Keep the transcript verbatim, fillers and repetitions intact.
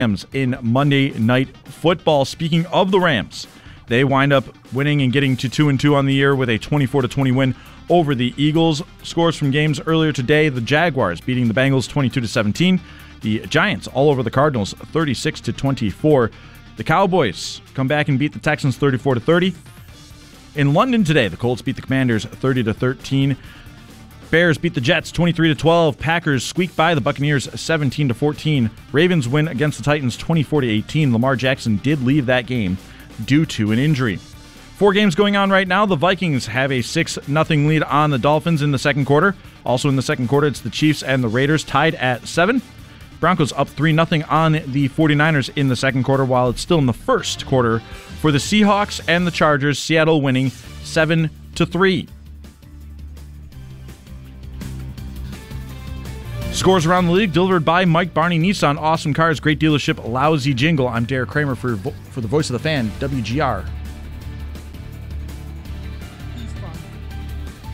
Rams in Monday Night Football. Speaking of the Rams, they wind up winning and getting to two and two on the year with a twenty-four to twenty win over the Eagles. Scores from games earlier today: the Jaguars beating the Bengals twenty-two to seventeen. The Giants all over the Cardinals thirty-six to twenty-four. The Cowboys come back and beat the Texans thirty-four to thirty. In London today, the Colts beat the Commanders thirty to thirteen. Bears beat the Jets twenty-three to twelve. Packers squeak by the Buccaneers seventeen to fourteen. Ravens win against the Titans twenty-four to eighteen. Lamar Jackson did leave that game due to an injury. Four games going on right now. The Vikings have a six nothing lead on the Dolphins in the second quarter. Also in the second quarter, it's the Chiefs and the Raiders tied at seven. Broncos up three nothing on the 49ers in the second quarter, while it's still in the first quarter for the Seahawks and the Chargers. Seattle winning seven to three. Scores around the league delivered by Mike Barney Nissan. Awesome cars, great dealership, lousy jingle. I'm Derek Kramer for, for the Voice of the Fan, W G R.